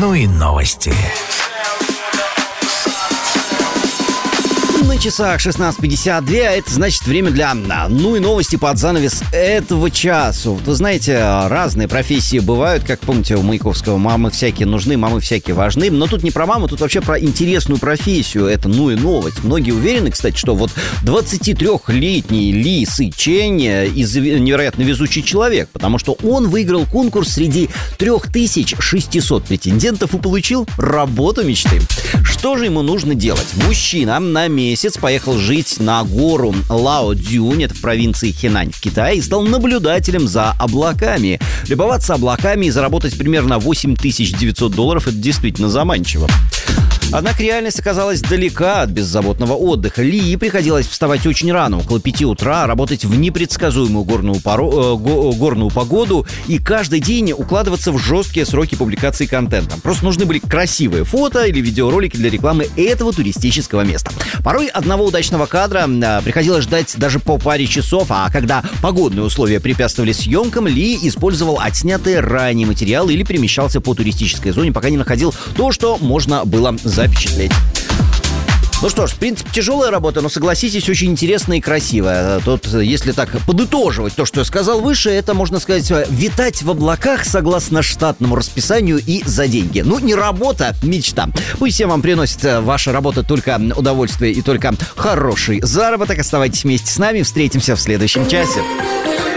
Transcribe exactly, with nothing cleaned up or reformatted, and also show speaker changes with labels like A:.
A: Ну и новости.
B: На часах шестнадцать пятьдесят два, это значит время для «Ну и новости» под занавес этого часу. Вы знаете, разные профессии бывают, как помните, у Маяковского мамы всякие нужны, мамы всякие важны. Но тут не про маму, тут вообще про интересную профессию. Это «Ну и новость». Многие уверены, кстати, что вот двадцатитрёхлетний Ли Сычень из невероятно везучий человек, потому что он выиграл конкурс среди трёх тысяч шестисот претендентов и получил работу мечты. Что же ему нужно делать? Мужчина на месяц поехал жить на гору Лаодзюнь, это в провинции Хэнань в Китае, и стал наблюдателем за облаками. Любоваться облаками и заработать примерно восемь тысяч девятьсот долларов – это действительно заманчиво. Однако реальность оказалась далека от беззаботного отдыха. Ли приходилось вставать очень рано, около пяти утра, работать в непредсказуемую горную, поро... э, горную погоду и каждый день укладываться в жесткие сроки публикации контента. Просто нужны были красивые фото или видеоролики для рекламы этого туристического места. Порой одного удачного кадра э, приходилось ждать даже по паре часов, а когда погодные условия препятствовали съемкам, Ли использовал отснятые ранее материалы или перемещался по туристической зоне, пока не находил то, что можно было запечатлеть. Ну что ж, в принципе, тяжелая работа, но, согласитесь, очень интересная и красивая. Тут, если так подытоживать то, что я сказал выше, это, можно сказать, витать в облаках согласно штатному расписанию и за деньги. Ну, не работа, мечта. Пусть всем вам приносит ваша работа только удовольствие и только хороший заработок. Оставайтесь вместе с нами, встретимся в следующем часе.